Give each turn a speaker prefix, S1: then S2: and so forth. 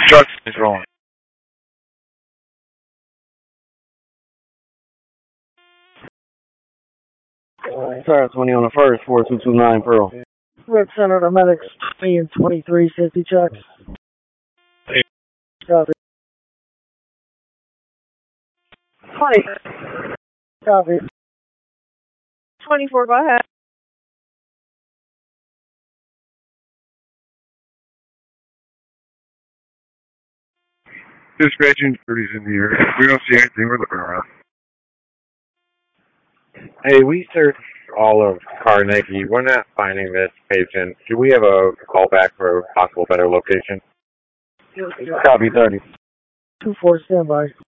S1: Truck is rolling.
S2: Tire 20 on the first, 4229 Pearl.
S3: Red Center to medics, being 23 safety checks. Copy. 20. Copy.
S4: 24, go ahead.
S1: Dispatching 30's in the air. We don't see anything. We're looking around.
S5: Hey, we searched all of Carnegie. We're not finding this patient. Do we have a callback for a possible better location?
S2: Copy 30.
S3: 2-4 standby.